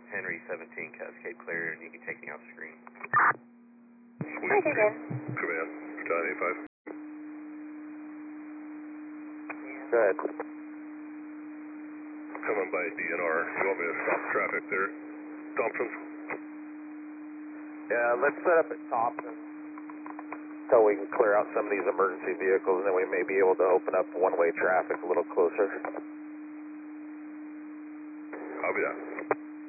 Henry 17 Cascade clear, and you can take me off screen. Sweet. Command, John 85. Good. Coming by DNR. You want me to stop traffic there, Thompson? Yeah, let's set up at Thompson so we can clear out some of these emergency vehicles, and then we may be able to open up one-way traffic a little closer. Copy that.